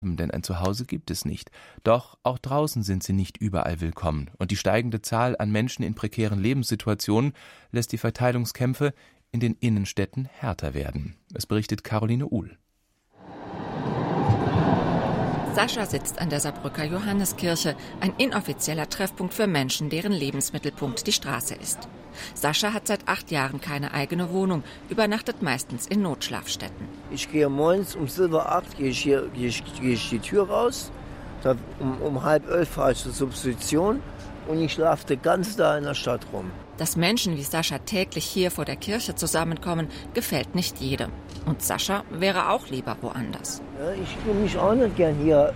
haben, denn ein Zuhause gibt es nicht. Doch auch draußen sind sie nicht überall willkommen. Und die steigende Zahl an Menschen in prekären Lebenssituationen lässt die Verteilungskämpfe in den Innenstädten härter werden. Es berichtet Caroline Uhl. Sascha sitzt an der Saarbrücker Johanneskirche, ein inoffizieller Treffpunkt für Menschen, deren Lebensmittelpunkt die Straße ist. Sascha hat seit 8 Jahren keine eigene Wohnung, übernachtet meistens in Notschlafstätten. Ich gehe morgens um 7:08 gehe ich die Tür raus, um 10:30 fahre ich zur Substitution und ich schlafe den ganzen Tag in der Stadt rum. Dass Menschen wie Sascha täglich hier vor der Kirche zusammenkommen, gefällt nicht jedem. Und Sascha wäre auch lieber woanders. Ja, ich will mich auch nicht gern hier,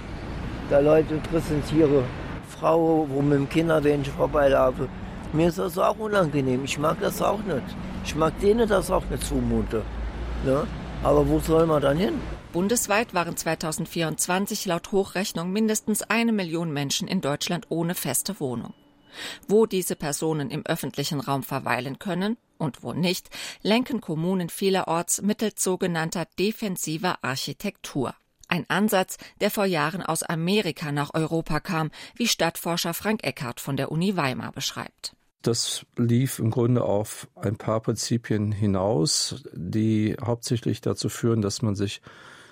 da Leute präsentiere, Frau, wo mit dem Kinderwähnchen vorbeilaufe. Mir ist das auch unangenehm, ich mag das auch nicht. Ich mag denen das auch nicht zumute. Ne? Aber wo soll man dann hin? Bundesweit waren 2024 laut Hochrechnung mindestens 1 Million Menschen in Deutschland ohne feste Wohnung. Wo diese Personen im öffentlichen Raum verweilen können und wo nicht, lenken Kommunen vielerorts mittels sogenannter defensiver Architektur. Ein Ansatz, der vor Jahren aus Amerika nach Europa kam, wie Stadtforscher Frank Eckhardt von der Uni Weimar beschreibt. Das lief im Grunde auf ein paar Prinzipien hinaus, die hauptsächlich dazu führen, dass man sich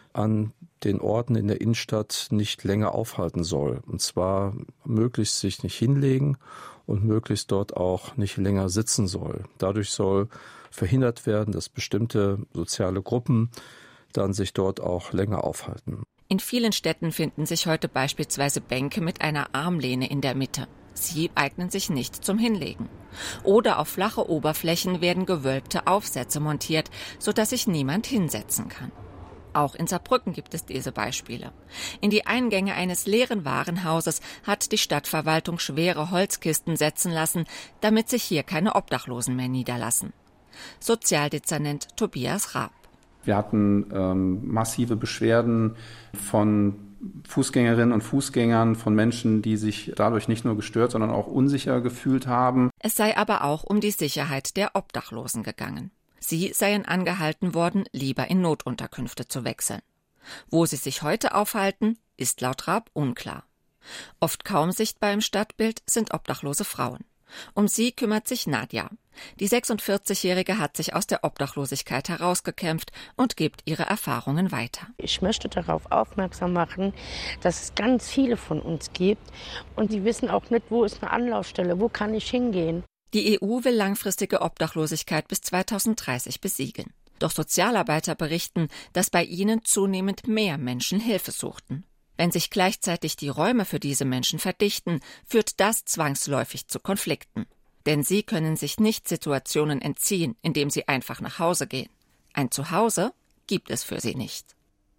an den Orten in der Innenstadt nicht länger aufhalten soll. Und zwar möglichst sich nicht hinlegen und möglichst dort auch nicht länger sitzen soll. Dadurch soll verhindert werden, dass bestimmte soziale Gruppen dann sich dort auch länger aufhalten. In vielen Städten finden sich heute beispielsweise Bänke mit einer Armlehne in der Mitte. Sie eignen sich nicht zum Hinlegen. Oder auf flache Oberflächen werden gewölbte Aufsätze montiert, sodass sich niemand hinsetzen kann. Auch in Saarbrücken gibt es diese Beispiele. In die Eingänge eines leeren Warenhauses hat die Stadtverwaltung schwere Holzkisten setzen lassen, damit sich hier keine Obdachlosen mehr niederlassen. Sozialdezernent Tobias Raab. Wir hatten massive Beschwerden von Fußgängerinnen und Fußgängern, von Menschen, die sich dadurch nicht nur gestört, sondern auch unsicher gefühlt haben. Es sei aber auch um die Sicherheit der Obdachlosen gegangen. Sie seien angehalten worden, lieber in Notunterkünfte zu wechseln. Wo sie sich heute aufhalten, ist laut Raab unklar. Oft kaum sichtbar im Stadtbild sind obdachlose Frauen. Um sie kümmert sich Nadja. Die 46-Jährige hat sich aus der Obdachlosigkeit herausgekämpft und gibt ihre Erfahrungen weiter. Ich möchte darauf aufmerksam machen, dass es ganz viele von uns gibt und die wissen auch nicht, wo ist eine Anlaufstelle, wo kann ich hingehen. Die EU will langfristige Obdachlosigkeit bis 2030 besiegeln. Doch Sozialarbeiter berichten, dass bei ihnen zunehmend mehr Menschen Hilfe suchten. Wenn sich gleichzeitig die Räume für diese Menschen verdichten, führt das zwangsläufig zu Konflikten. Denn sie können sich nicht Situationen entziehen, indem sie einfach nach Hause gehen. Ein Zuhause gibt es für sie nicht.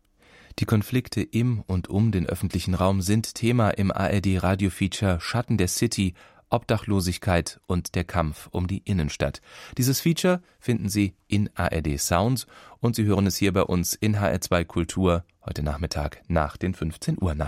Die Konflikte im und um den öffentlichen Raum sind Thema im ARD-Radio-Feature Schatten der City, Obdachlosigkeit und der Kampf um die Innenstadt. Dieses Feature finden Sie in ARD Sounds und Sie hören es hier bei uns in HR2 Kultur heute Nachmittag nach den 15 Uhr Nachrichten.